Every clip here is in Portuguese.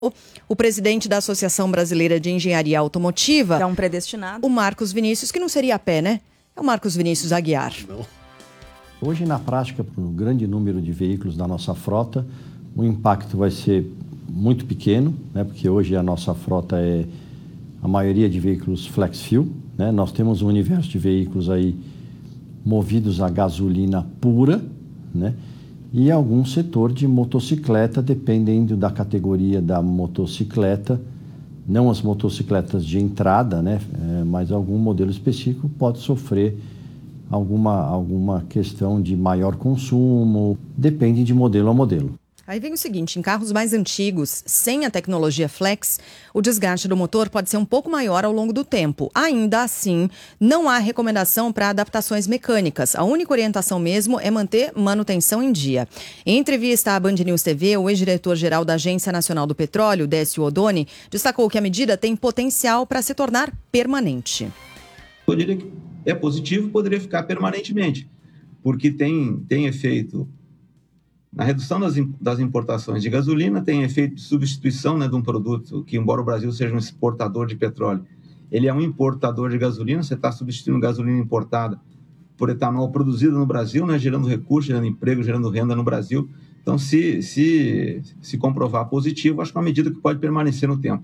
O presidente da Associação Brasileira de Engenharia Automotiva, que é um predestinado, o Marcos Vinícius, que não seria a pé, né? É o Marcos Vinícius Aguiar. Não. Hoje, na prática, para um grande número de veículos da nossa frota, o impacto vai ser muito pequeno, né? Porque hoje a nossa frota é a maioria de veículos flex fuel, né? Nós temos um universo de veículos aí movidos a gasolina pura, né? E algum setor de motocicleta, dependendo da categoria da motocicleta, não as motocicletas de entrada, né? Mas algum modelo específico pode sofrer alguma questão de maior consumo, depende de modelo a modelo. Aí vem o seguinte, em carros mais antigos, sem a tecnologia flex, o desgaste do motor pode ser um pouco maior ao longo do tempo. Ainda assim, não há recomendação para adaptações mecânicas. A única orientação mesmo é manter manutenção em dia. Em entrevista à Band News TV, o ex-diretor-geral da Agência Nacional do Petróleo, Décio Oddoni, destacou que a medida tem potencial para se tornar permanente. Eu diria que é positivo, poderia ficar permanentemente, porque tem efeito na redução das importações de gasolina, tem efeito de substituição, né, de um produto que, embora o Brasil seja um exportador de petróleo, ele é um importador de gasolina. Você está substituindo gasolina importada por etanol produzido no Brasil, né, gerando recursos, gerando emprego, gerando renda no Brasil. Então, se comprovar positivo, acho que é uma medida que pode permanecer no tempo.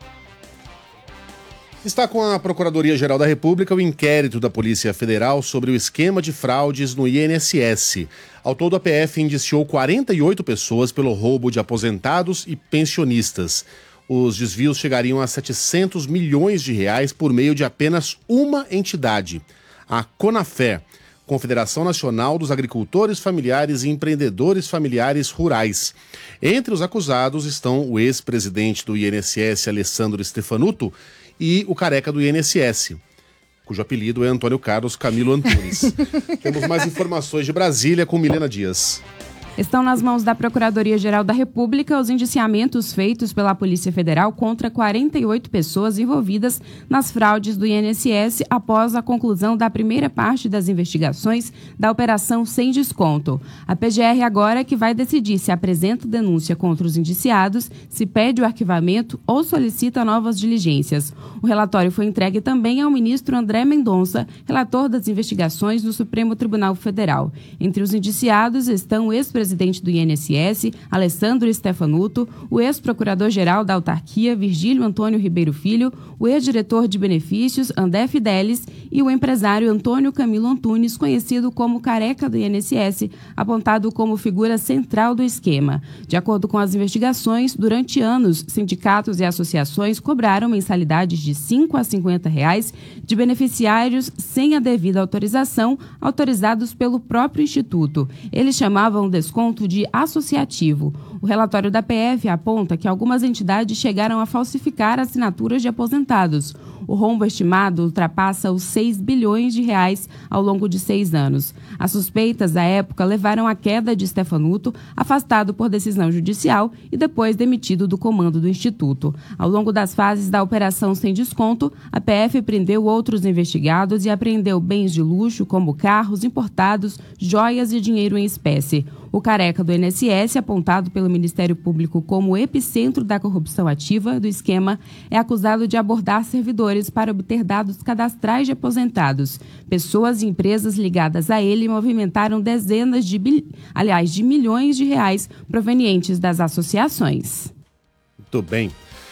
Está com a Procuradoria-Geral da República o inquérito da Polícia Federal sobre o esquema de fraudes no INSS. Ao todo, a PF indiciou 48 pessoas pelo roubo de aposentados e pensionistas. Os desvios chegariam a 700 milhões de reais por meio de apenas uma entidade, a CONAFE, Confederação Nacional dos Agricultores Familiares e Empreendedores Familiares Rurais. Entre os acusados estão o ex-presidente do INSS, Alessandro Stefanuto, e o careca do INSS, cujo apelido é Antônio Carlos Camilo Antunes. Temos mais informações de Brasília com Milena Dias. Estão nas mãos da Procuradoria-Geral da República os indiciamentos feitos pela Polícia Federal contra 48 pessoas envolvidas nas fraudes do INSS após a conclusão da primeira parte das investigações da Operação Sem Desconto. A PGR agora é que vai decidir se apresenta denúncia contra os indiciados, se pede o arquivamento ou solicita novas diligências. O relatório foi entregue também ao ministro André Mendonça, relator das investigações do Supremo Tribunal Federal. Entre os indiciados estão o ex-presidente do INSS, Alessandro Stefanuto, o ex-procurador-geral da autarquia, Virgílio Antônio Ribeiro Filho, o ex-diretor de benefícios, André Fidelis, e o empresário Antônio Camilo Antunes, conhecido como careca do INSS, apontado como figura central do esquema. De acordo com as investigações, durante anos, sindicatos e associações cobraram mensalidades de R$ 5 a R$ 50 de beneficiários sem a devida autorização, autorizados pelo próprio Instituto. Eles chamavam o desconto de associativo. O relatório da PF aponta que algumas entidades chegaram a falsificar assinaturas de aposentados. O rombo estimado ultrapassa os 6 bilhões de reais ao longo de 6 anos. As suspeitas, à época, levaram à queda de Stefanuto, afastado por decisão judicial e depois demitido do comando do Instituto. Ao longo das fases da Operação Sem Desconto, a PF prendeu outros investigados e apreendeu bens de luxo, como carros importados, joias e dinheiro em espécie. O careca do INSS, apontado pelo Ministério Público como epicentro da corrupção ativa do esquema, é acusado de abordar servidores para obter dados cadastrais de aposentados. Pessoas e empresas ligadas a ele movimentaram dezenas de milhões de reais provenientes das associações. Muito bem.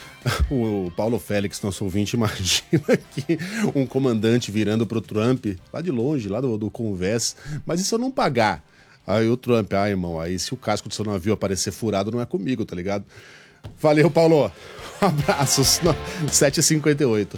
O Paulo Félix, nosso ouvinte, imagina que um comandante virando para o Trump, lá de longe, lá do Convés, mas e se eu não pagar? Aí o Trump, irmão, aí se o casco do seu navio aparecer furado, não é comigo, tá ligado? Valeu, Paulo. Abraços. 7h58.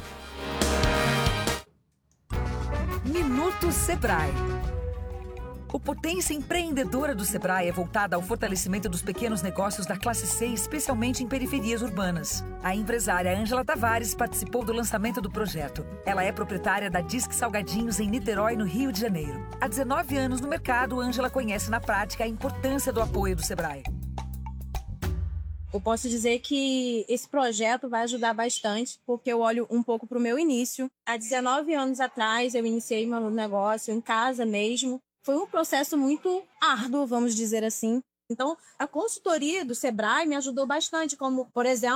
Minuto Sebrae. O Potência Empreendedora do Sebrae é voltada ao fortalecimento dos pequenos negócios da classe C, especialmente em periferias urbanas. A empresária Ângela Tavares participou do lançamento do projeto. Ela é proprietária da Disque Salgadinhos em Niterói, no Rio de Janeiro. Há 19 anos no mercado, Ângela conhece na prática a importância do apoio do Sebrae. Eu posso dizer que esse projeto vai ajudar bastante, porque eu olho um pouco para o meu início. Há 19 anos atrás, eu iniciei meu negócio em casa mesmo. Foi um processo muito árduo, vamos dizer assim, Então, a consultoria do Sebrae me ajudou bastante, como, por exemplo,